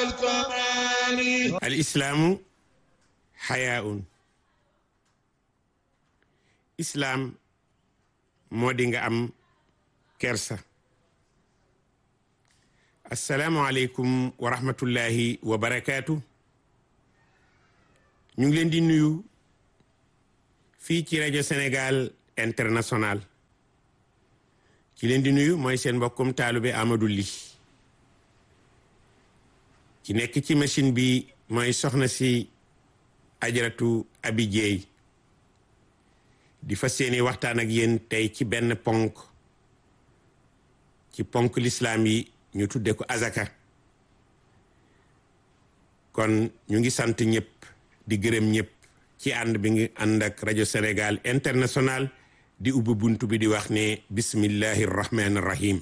والكمال. الإسلام حياء. إسلام moo di nga am kersa. assalaamu aleykum wa rahmatullahi wa barakaatu. ñu ngi leen di nuyu fii ci rajo Sénégal International. ci leen di nuyu mooy seen mbokkum taalube Amadou Ly. ci nekk ci machine bi mooy soxna si Ajaratu Abi Jeey di fas yéene waxtaan ak yéen tey ci benn ponk ci ponk lislaam yi ñu tudde ko azaka. kon ñu ngi sant ñëpp di gërëm ñëpp ci ànd bi ngi ànd ak rajo Sénégal International di ubbi buntu bi di wax ne bismillahi rahmani rahim.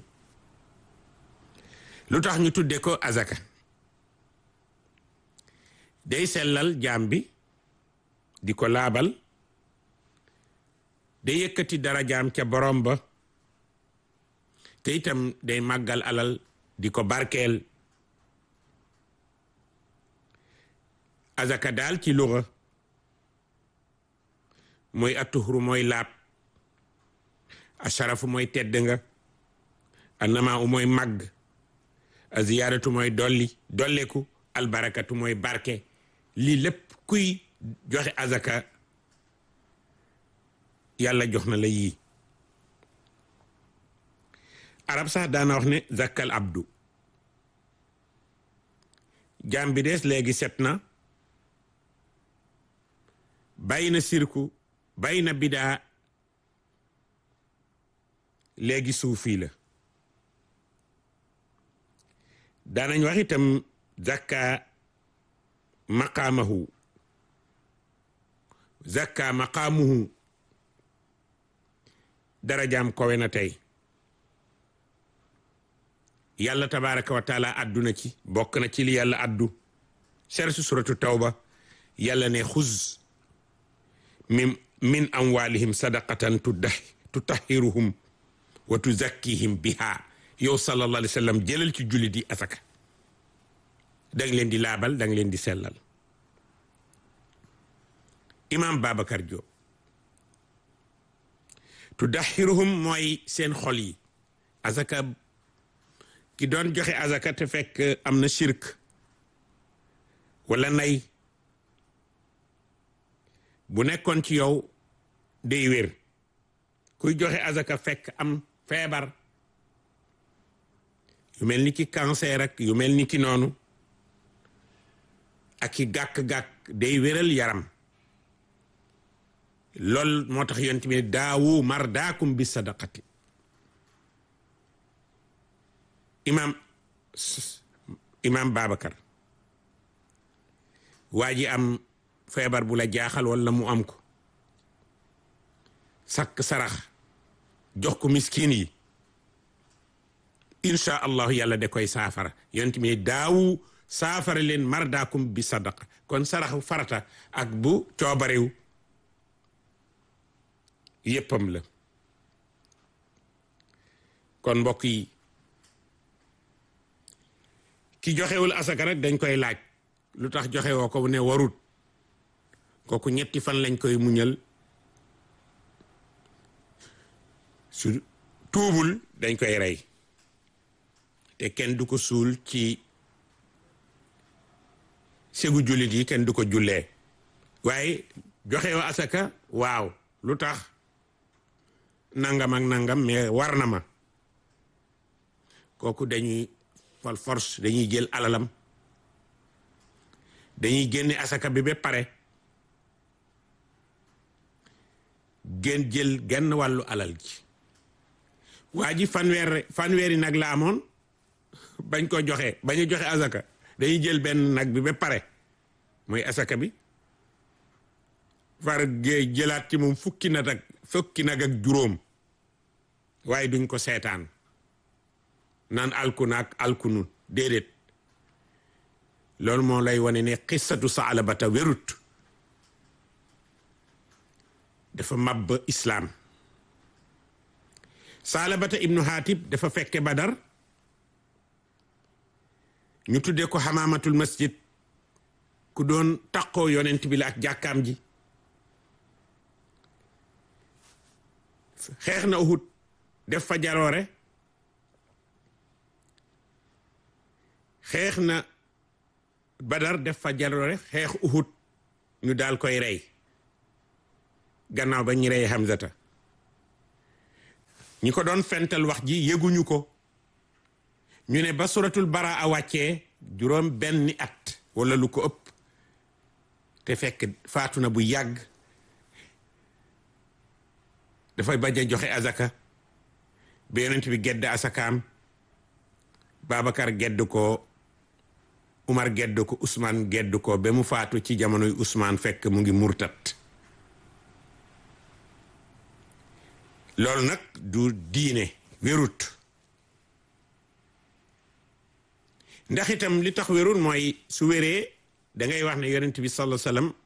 lu tax ñu tudde ko azaka? day sellal jaam bi di ko laabal, day yëkkati dara jaam ca borom ba, te itam day màggal alal di ko barkeel. azaka daal ci luga mooy atuhru mooy laab, asharafu mooy tedd nga, annama u mooy màgg, aziyaadatu mooy dolleku, albarakatu mooy barke. lii lépp kuy joxe azaka yàlla jox na la yii. arab sax daana wax ne zakkal abdu, jaam bi des léegi set na, bàyyi na sirku, bàyyi na bidaa, léegi suufi la. daanañ wax itam zakka maqaamahu, zakka maqaamuhu, darajaam kowe na tey. yàlla tabaraka wa taala adduna ci, bokk na ci li yàlla addu sersu suratu tawba. yàlla ne xuz min amwalihim sadaqatan tutahhiruhum wa tuzakkihim biha. yow sallallahu alayhi wa sallam jëlal ci julli di asaka, danga leen di laabal, danga leen di sellal. imam Babacar Diop, tudahhiruhum mooy seen xol yi. azaka ki doon joxe azaka te fekk am na shirk wala nay, bu nekkoon ci yow day wér. kuy joxe azaka fekk am feebar yu mel ni ki cancer ak yu mel ni ki noonu, ak ki gàkk-gàkk, day wéral yaram. lool moo tax yonent bi daawu mardaakum bi sadaqati. imam Babacar, waa ji am feebar bu la jaaxal wala mu am ko, sakk sarax jox ko miskin yi, insha allahu yàlla da koy saafara. yonent mi daawu saafara leen mardaakum bi sadaqa. kon saraxu farata ak bu coobarew yéppam la. kon mbokk yi, ki joxewul asaka rek dañ koy laaj lu tax joxe woo ko, ne warut. kooku ñetti fan lañ koy muñal, su tuubul dañ koy rey, te kenn du ko suul ci segu jullit yi, kenn du ko jullee. waaye joxe woo asaka, waaw lu tax nangam ak nangam, mais war na ma. kooku dañuy fal force, dañuy jël alalam, dañuy génne asaka bi ba pare, gën jël genn wàllu alal ji. waa ji fanweeri nag la amoon, bañ ko joxe, bañ a joxe asaka, dañuy jël benn nag bi ba pare, mooy asaka bi, far jëlaat ci moom fukki nag ak juróom. waaye duñ ko seetaan naan alku naag alkunu, déedéet. loolu moo lay wane ne xissatu Saalabata wérut, dafa màbb islaam. Saalabata ibnu Haatib dafa fekke Badar, ñu tuddee ko xamaamatul masjid ku doon taqoo yonent bi la ak jàkkaam ji. xeex na Uhud def fa jaloore, xeex na Badar def fa jaloore, xeex Uhud ñu daal koy rey gannaaw ba ñu rey Hamzata. ñi ko doon fental wax ji yëguñu ko. ñu ne ba suratul Baraa wàccee juróom benni at wala lu ko ëpp, te fekk faatu na bu yàgg. dafay bañ a joxe azaka ba yonent bi gedd asakaam. Babacar gedd ko, Umar gedd ko, Ousmane gedd ko ba mu faatu ci jamonoy Ousmane fekk mu ngi murtat. loolu nag du diine, wérut. ndax itam li tax wérut mooy su wéree da ngay wax ne yonent bi sallallahu alayhi wasallam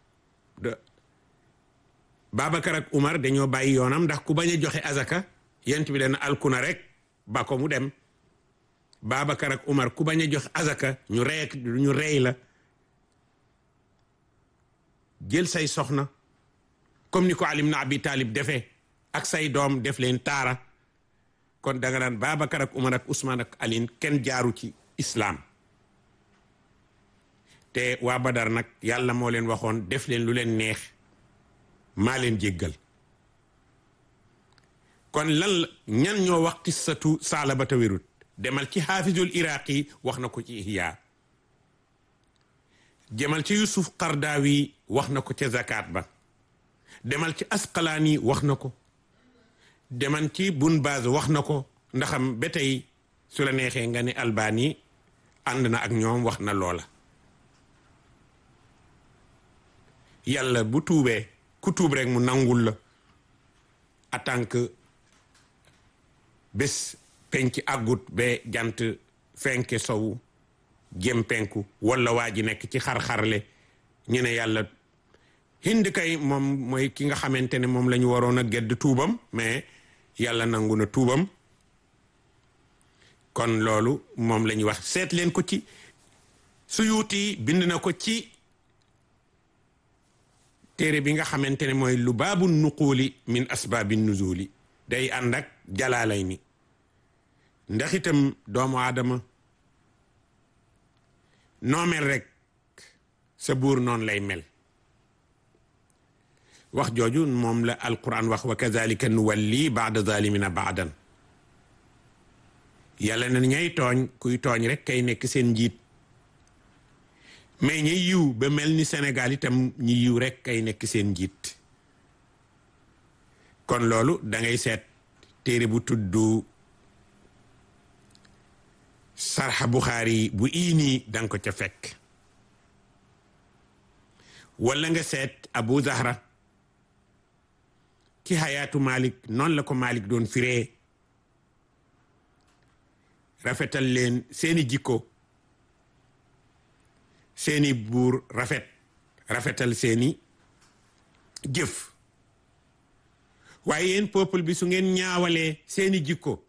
Babacar ak Umar dañoo bàyyi yoonam, ndax ku bañ a joxe azaka yonent bi dana alkuna rek ba ko mu dem. Babacar ak Umar ku bañ a joxe azaka ñu rey la. jël say soxna comme ni ko Ali ibn Abi Talib defee ak say doom def leen taara. kon danga naan Babacar ak Umar ak Ousmane ak Ali kenn jaaru ci islaam. te waa Badar nag yàlla moo leen waxoon def leen lu leen neex, maa leen jéggal. kon lan ñan ñoo wax qissatu Saalabata wérut? demal ci xaafizul iraqi wax na ko ci ihya. demal ci Yusuf Qardawi wax na ko ca zakat ba. demal ci Asqalaani wax na ko. demal ci Bun Baaz wax na ko. ndaxam ba tey su la neexee nga ne Albani ànd na ak ñoom wax na loola. yàlla bu tuubee ku tuub rek mu nangul la. en tant que bés penc àggut ba jant fenke sowu jëm penku wala waa ji nekk ci xar-xarle ñu ne yàlla Hind kay moom mooy ki nga xamante ne moom la ñu waroon a gedd tuubam, mais yàlla nangu na tuubam. kon loolu moom la ñuy wax. seet leen ko ci Suyuti bind na ko ci téere bi nga xamante ne mooy Lubaabu Nuquuli min asbaabi nuzuli. day ànd ak Jalaalayni. ndax itam doomu aadama noo mel rek sa buur noonu lay mel. wax jooju moom la alquran wax wa kazalika nuwalli baada zalimina baadan. yàlla na ñay tooñ kuy tooñ rek kay nekk seen njiit, mais ñi yiw ba mel ni Sénégal itam ñi yiw rek kay nekk seen njiit. kon loolu da ngay seet téere bu tudd sarxa Buxaari bu iini danga ko ca fekk, wala nga seet Abu Zahra ci Hayaatu Malik. noonu la ko Malik doon firee, rafetal leen seeni jikko, seeni buur rafetal seeni jëf. waaye yéen peuple bi su ngeen ñaawalee seeni jikko,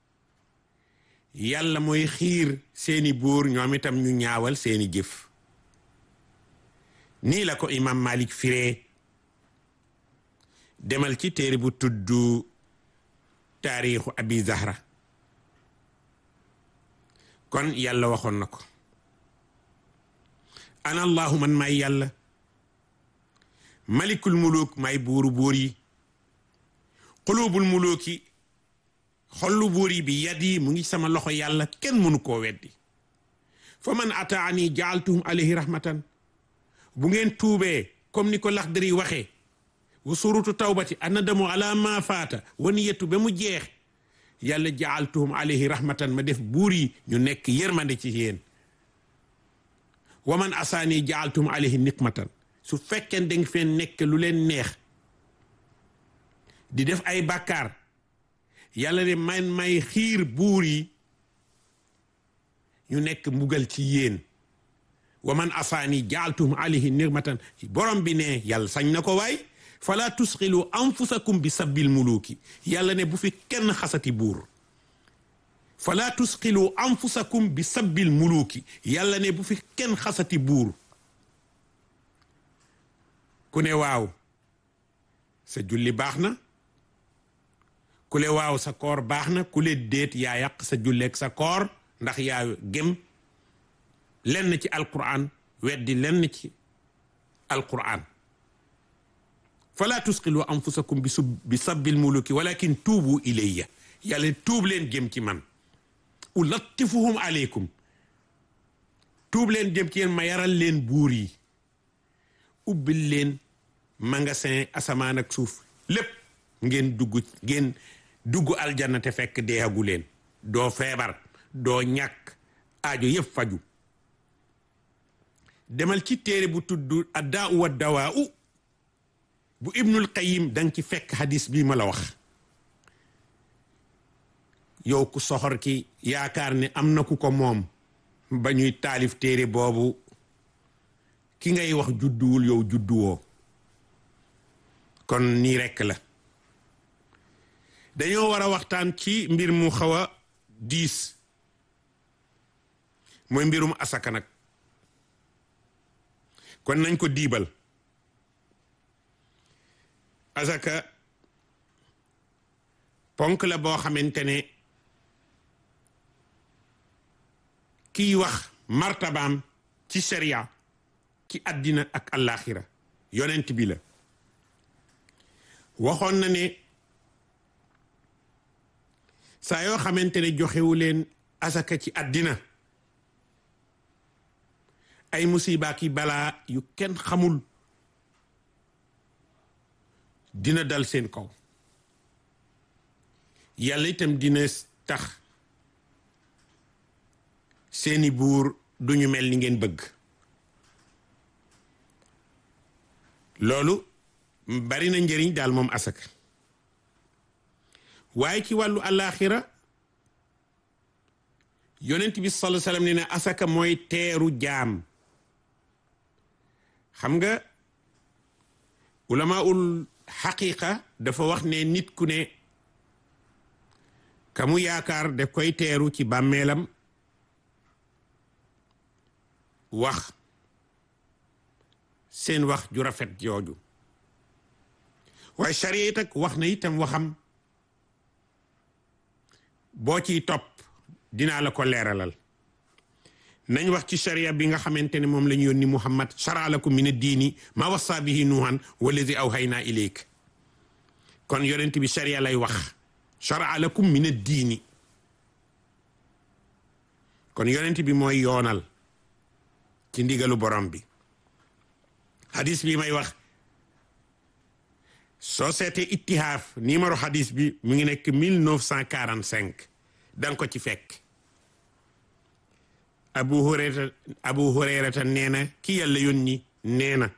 yàlla mooy xiir seeni buur ñoom itam ñu ñaawal seeni jëf. nii la ko imam Malik firee. demal ci téere bu tudd taarixu Abi Zahra. kon yàlla waxoon na ko, ana allahu man may yàlla, malikul muluk may buuru buur yi, xulubul muluki xollu buur yi bi yadi mu ngi sama loxo yàlla, kenn mënu koo weddi. fa man ataani jaaltuhum alayhi rahmatan. bu ngeen tuubee comme ni ko Laxdari waxee, wa surutu tawbati anadamu ala ma faata wa niyatu ba mu jeex, yàlla jaaltuhum alayhi rahmatan ma def buur yi ñu nekk yërmande ci yéen. wa man asaani jaaltuhum alayhi niqmatan. su fekkee da nga fee nekk lu leen neex di def ay bàkkaar, yàlla de may xiir buur yi ñu nekk mbugal ci yéen. wa man asaani jaaltuhum alayhi niqmatan. borom bi ne yàlla sañ na ko waay, fala tusxilu anfusakum bi sabbil muluki. yàlla ne bu fi kenn xasati buur. fala tusqilu anfusakum bi sabbil muluki yàlla ne bu fi kenn xasati buur ku ne waaw sa julli baax na ku le waaw sa koor baax na ku le déet yaa yàq sa julleeg sa koor ndax yaa gëm lenn ci alquran weddi lenn ci alquran fala tusqilu anfusakum bi sabbil muluki walakin tuubu ilayya yàlla tuub leen jëm ci man ulattifuhum aleykum tuub leen jëm ci yéen ma yaral leen buur yi ubbil leen magasin asamaan ak suuf lépp ngeen dugg aljanna te fekk deehagu leen doo feebar doo ñàkk aajo yëpp faju demal ci téere bu tudd addaa wa dawaa bu ibnul qayyim danga ci fekk hadis bi ma la wax yow ku soxor ki yaakaar ne am na ku ko moom ba ñuy taalif téere boobu ki ngay wax judduwul yow judduwoo kon nii rekk la dañoo war a waxtaan ci mbir mu xaw a diis mooy mbirum asaka nag kon nañ ko diibal asaka ponk la boo xamante ne kiy wax martabaam ci sharia ci àddina ak àllaaxira yonent bi la waxoon na ne saa yoo xamante ne joxewu leen asaka ci àddina ay musiba ki balaa yu kenn xamul dina dal seen kaw yàlla itam dina tax seeni buur duñu mel ni ngeen bëgg loolu bari na njëriñ daal moom asaka waaye ci wàllu àllaaxira yonent bi sallallahu alayhi wasallam ne ne asaka mooy teeru jaam xam nga ulamaul xaqiqa dafa wax ne nit ku ne ka mu yaakaar daf koy teeru ci bàmmeelam wax seen wax ju rafet jooju waaye charia it ak wax na itam waxam boo ciy topp dinaa la ko leeralal nañ wax ci charia bi nga xamante ne moom la ñu yónni Muhammad shara lakum min ad-diini ma wassa bihi nuuhan wallazi awhaynaa ilayk kon yonent bi charia lay wax shara lakum min ad-diini kon yonent bi mooy yoonal ci ndigalu borom bi hadis bi may wax soo seetee ittihaaf numéro hadis bi mu ngi nekk 1945 danga ko ci fekk abu hurayrata nee na ki yàlla yónni nee na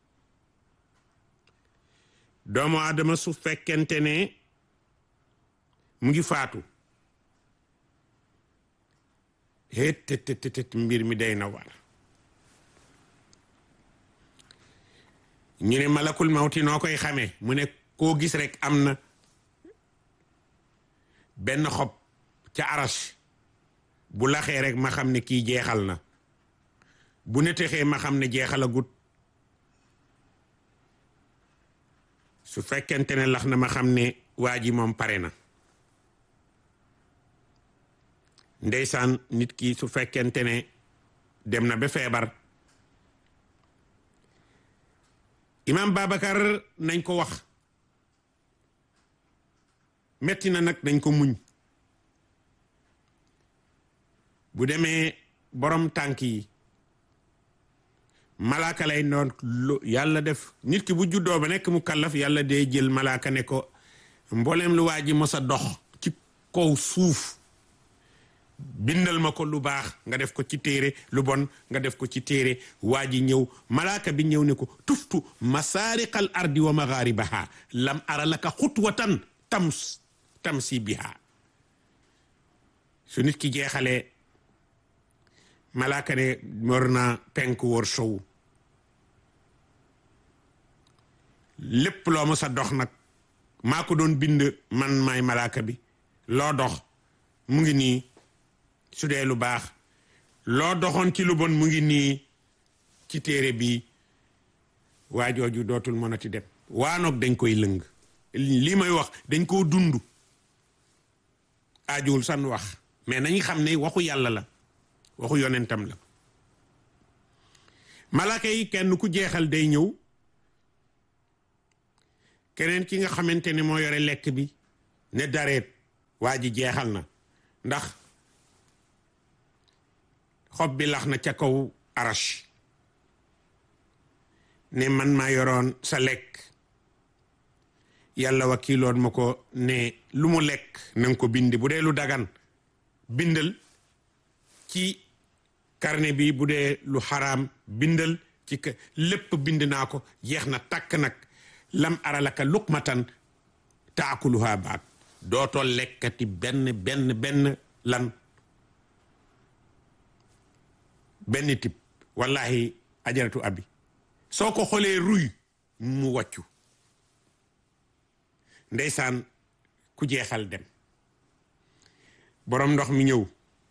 doomu aadama su fekkente ne mu ngi faatu het mbir mi day na war ñu ne malakul mawti noo koy xamee mu ne koo gis rek am na benn xob ca arash bu laxee rek ma xam ne kii jeexal na bu netexee ma xam ne jeexalagut su fekkente ne lax na ma xam ne waa ji moom pare na ndeysaan nit ki su fekkente ne dem na ba feebar imam Babacar nañ ko wax metti na nag nañ ko muñ bu demee borom tànk yi malaaka lay noon yàlla def nit ki bu juddoo ba nekk mu kallaf yàlla day jël malaaka ne ko mboolem lu waa ji mos a dox ci kaw suuf bindal ma ko lu baax nga def ko ci téere lu bon nga def ko ci téere waa ji ñëw malaaka bi ñëw ne ko tuftu masaariqal ardi wa magharibaha lam ara laka xutwatan tamsi biha su nit ki jeexalee malaaka ne war na penk wor sow lépp loo ma sa dox nag maa ko doon bind man maay malaaka bi loo dox mu ngi nii su dee lu baax loo doxoon ci lu bon mu ngi nii ci téere bi waa jooju dootul mënati dem waanoog dañ koy lëng lii may wax dañ koo dund aajuwul san wax mais nañu xam ne waxu yàlla la waxu yonentam la malaaka yi kenn ku jeexal day ñëw keneen ki nga xamante ne moo yore lekk bi ne dareet waa ji jeexal na ndax xob bi lax na ca kaw arash ne man maa yoroon sa lekk yàlla wakiiloon ma ko ne lu mu lekk na nga ko bind bu dee lu dagan bindal ci carnet bi bu dee lu xaraam bindal ci lépp bind naa ko jeex na takk nag lam aralaka luqmatan taakuluha baat dootoo lekkati benn tip wallahi ajaratu abi soo ko xoolee ruy mu wàccu ndeysaan ku jeexal dem boroom ndox mi ñëw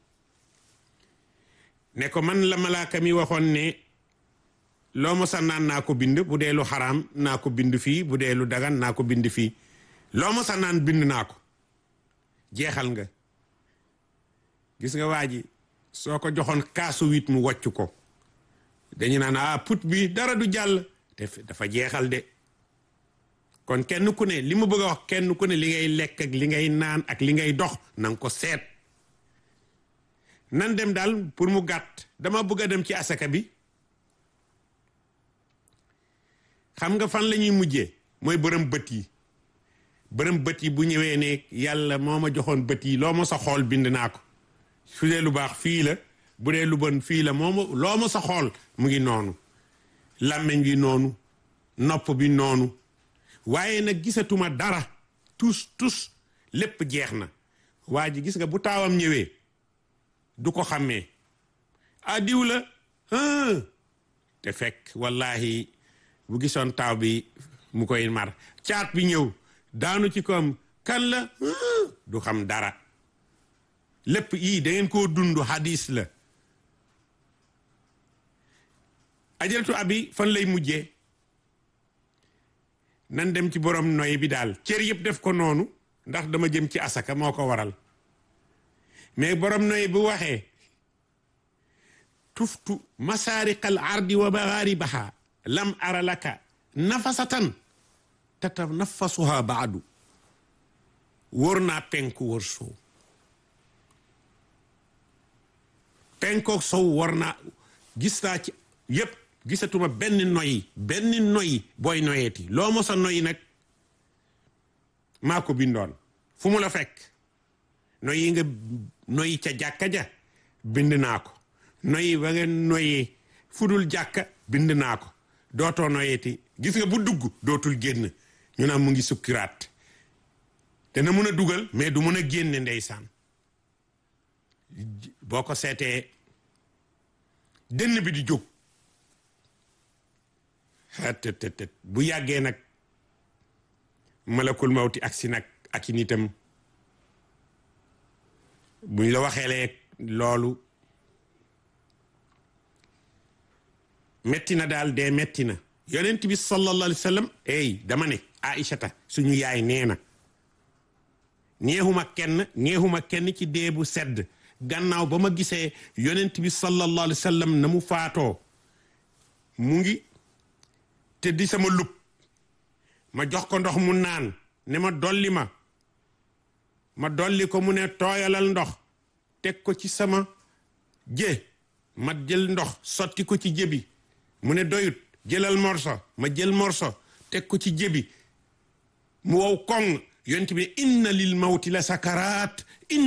ne ko man la malaaka mi waxoon ne loo ma sa naan naa ko bind bu dee lu xaraam naa ko bind fii bu dee lu dagan naa ko bind fii loo ma sa naan bind naa ko jeexal nga gis nga waa ji soo ko joxoon kaasu wit mu wàcc ko dañu naan put bi dara du jàll te dafa jeexal de kon kenn ku ne li ma bëgg a wax kenn ku ne li ngay lekk ak li ngay naan ak li ngay dox nanga ko seet nan dem daal pour mu gàtt dama bëgg a dem ci asaka bi xam nga fan la ñuy mujjee mooy bërëm bët yi bu ñëwee ne yàlla moo ma joxoon bët yi loo ma sa xool bind naa ko su dee lu baax fii la bu dee lu bon fii la loo ma sa xool mu ngi noonu làmmiñ bi noonu nopp bi noonu waaye nag gisatuma dara tus lépp jeex na waa ji gis nga bu taawam ñëwee du ko xàmmee diw la te fekk wallahi bu gisoon taaw bi mu koy mar caat bi ñëw daanu ci koom kan la du xam dara lépp yii da ngeen koo dund hadis la ajaratu abi fan lay mujjee nan dem ci borom noy bi daal cër yëpp def ko noonu ndax dama jëm ci asaka moo ko waral mais borom noy bu waxee tuftu masariqal ardi wa magharibaha lam ara laka nafasatan tatanafasuha baadu wóor naa penku wóor sow penkook sow war naa gis naa ci yépp gisatuma benn noyi booy noyeeti loo mos a noyi nag maa ko bindoon fu mu la fekk noyi nga noyi ca jàkka ja bind naa ko noyi ba nga noyi fudul jàkka bind naa ko dootoo noyeeti gis nga bu dugg dootul génn ñu naan mu ngi sukkiraat te na mun a dugal mais du mun a génne ndeysaan boo ko seetee dënn bi di jóg tët bu yàggee nag malakul mawti agsi nag ak i nitam buñ la waxeelee loolu metti na daal dee metti na yonent bi sallallahu alayhi wa sallam dama ne Aïchata suñu yaay nee na ñeexuma kenn ci dee bu sedd gannaaw ba ma gisee yonent bi sallallahu alayhi wa sallam na mu faatoo mu ngi te di sama lub ma jox ko ndox mu naan ne ma dolli ma dolli ko mu ne tooyalal ndox teg ko ci sama jë ma jël ndox sotti ko ci jëbi mu ne doyut jëlal morso ma jël morso teg ko ci jëbi mu wow koŋ yonent bi inna lil mawti la sakaraat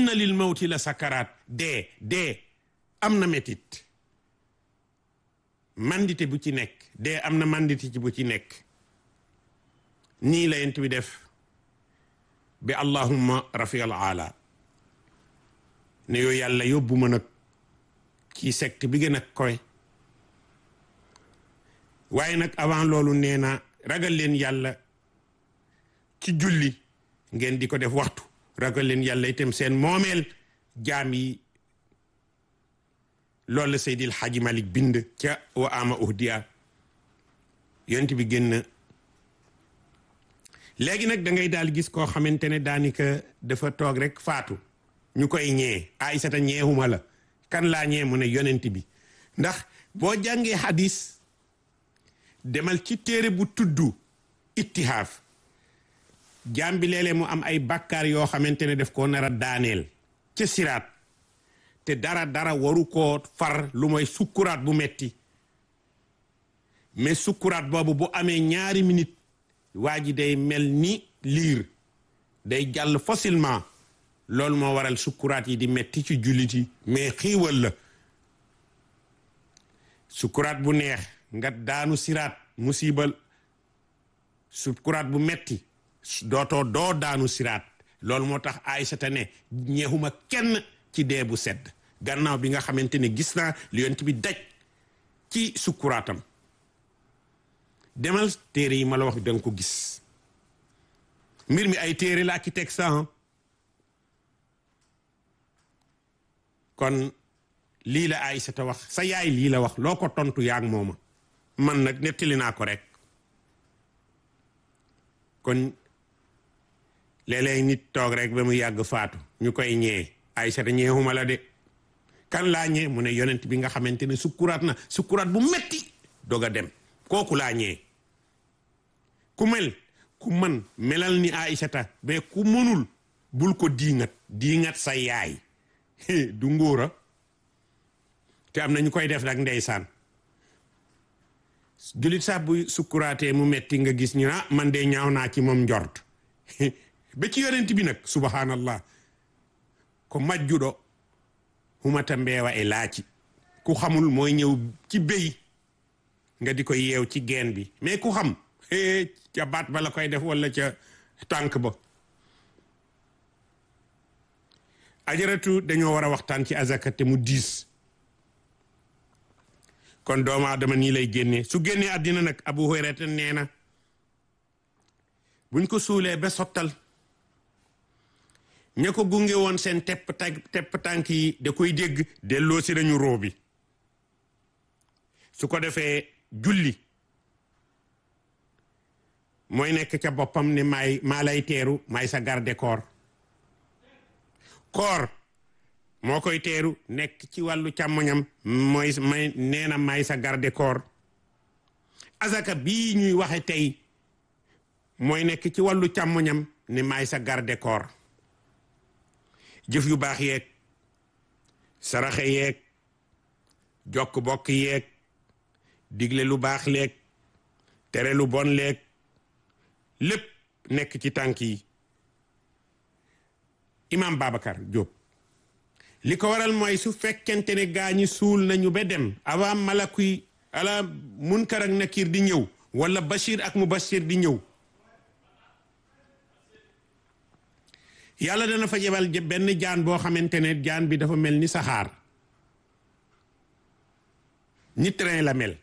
dee am na metit mandité bu ci nekk dee am na mandité ci bu ci nekk nii la yonent bi def bi allahumma rafial ala ne yoo yàlla yóbbu ma nag ci secte bi gën a koy waaye nag avant loolu nee na ragal leen yàlla ci julli ngeen di ko def waxtu ragal leen yàlla itam seen moomeel jaam yi loolu la Seydil Hadji Malick bind ca wa ama uhdiya yonent bi génn. léegi nag da ngay daal gis koo xamante ne daanaka dafa toog rek faatu ñu koy ñee Aysata ñeexuma la kan laa ñee mu ne yonent bi. ndax boo jàngee hadis demal ci téere bu tudd ittihaaf jaam bi léeg-léeg mu am ay bàkkaar yoo xamante ne def koo nar a daaneel ca siraat te dara waru koo far lu mooy sukkuraat bu metti mais sukkuraat boobu bu amee ñaari minute waa ji day mel ni liir day jàll facilement loolu moo waral sukkuraat yi di metti ci jullit yi mais xiiwal la sukkuraat bu neex nga daanu siraat musibal sukkuraat bu metti doo daanu siraat loolu moo tax Aysata ne ñeexuma kenn ci dee bu sedd gannaaw bi nga xamante ne gis naa li yonent bi daj ci sukkuraatam. demal téere yi ma la wax danga ko gis mbir mi ay téere laa ki teg sax kon lii la Aysata wax sa yaay lii la wax loo ko tontu yaag mooma man nag nettali naa ko rek. kon léeg-léeg nit toog rek ba mu yàgg faatu ñu koy ñee Aysata ñeexuma la de kan laa ñee mu ne yonent bi nga xamante ne sukkuraat na sukkuraat bu metti doog a dem kooku laa ñee. ku man melal ni Aysata ba ku mënul bul ko diingat sa yaay du ngóora te am na ñu koy def nag ndeysaan julit sax bu sukkuraatee mu metti nga gis ñu man de ñaaw naa ci moom njort ba ci yonent bi nag subhanallah ko majjuɗo humata mbeewa e laaci ku xamul mooy ñëw ci béy nga di ko yeew ci geen bi mais ku xam ca baat ba la koy def wala ca tànk ba. ajaratu dañoo war a waxtaan ci azaka te mu diis kon doomu aadama nii lay génnee su génnee àddina nag Abu Hurayra nee na buñ ko suulee ba sottal ña ko gunge woon seen tepp tànk yi da koy dégg delloo si nañu roo bi su ko defee julli mooy nekk ca boppam ne maa lay teeru maay sa garde corps koor moo koy teeru nekk ci wàllu càmmoñam nee na maay sa garde corps azaka bii ñuy waxe tey mooy nekk ci wàllu càmmoñam ne maay sa garde corps jëf yu baax yeeg saraxe yeeg jokk bokk yeeg digle lu baax leeg tere lu bon leeg lépp nekk ci tànk yi. Imam Babacar Diop li ko waral mooy su fekkente ne gaa ñi suul nañu ba dem avant malakuy ala munkar ak nakir di ñëw wala bashir ak mubashir di ñëw yàlla dana fa jebal benn jaan boo xamante ne jaan bi dafa mel ni saxaar ni train la mel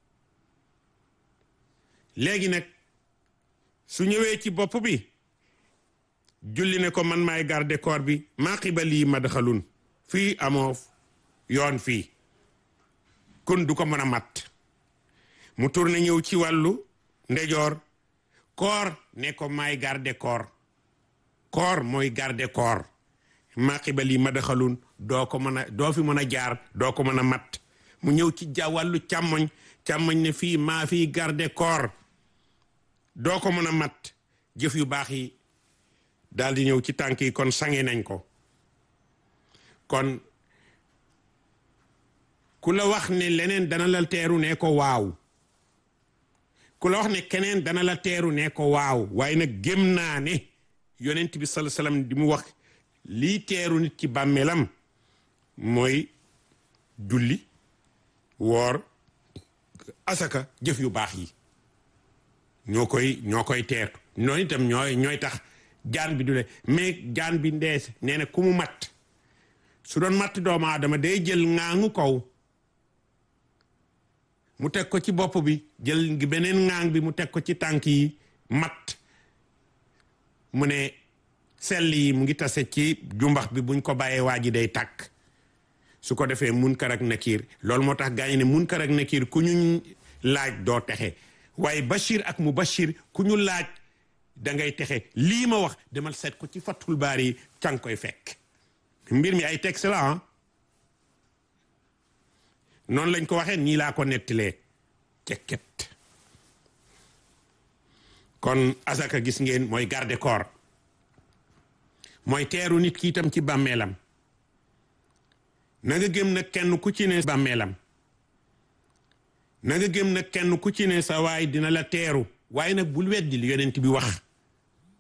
léegi nag su ñëwee ci bopp bi julli ne ko man maay garde corps bi maa xibalii madxalun fii amoo yoon fii kon du ko mën a mat mu tourné ñëw ci wàllu ndejoor corps ne ko maay garde corps corps mooy garde corps maa xibalii madxalun doo fi mën a jaar doo ko mën a mat mu ñëw ci wàllu càmmoñ ne fii maa fii garde corps doo ko mën a mat jëf yu baax yi daal di ñëw ci tànk yi kon sange nañ ko kon ku la wax ne leneen dana la teeru ne ko waaw ku la wax ne keneen dana la teeru ne ko waaw waaye nag gëm naa ne yonent bi sallallahu alayhi wasallam di mu wax lii teeru nit ci bàmmeelam mooy julli woor asaka jëf yu baax yi ñoo koy teertu noonu itam ñooy tax jaan bi du le mais jaan bi ndees nee na ku mu matt su doon matt doomu aadama day jël ŋaangu kaw mu teg ko ci bopp bi jël beneen ŋaang bi mu teg ko ci tànk yi matt mu ne sell yi mu ngi tase ci jumbax bi buñ ko bàyyee waa ji day tàkk su ko defee munkar ak nakiir loolu moo tax gaañu ne munkar ak nakiir ku ñu laaj doo texe waaye bashir ak mubashir ku ñu laaj da ngay texe lii ma wax demal seet ko ci Fathul Baari ca nga koy fekk mbir mi ay texte la ah noonu lañ ko waxee nii laa ko nettilee cekket kon asaka gis ngeen mooy garde corps mooy teeru nit ki itam ci bàmmeelam na nga gëm nag kenn ku ci ne bàmmeelam na nga gëm nag kenn ku ci ne sa waay dina la teeru waaye nag bul weddi li yonent bi wax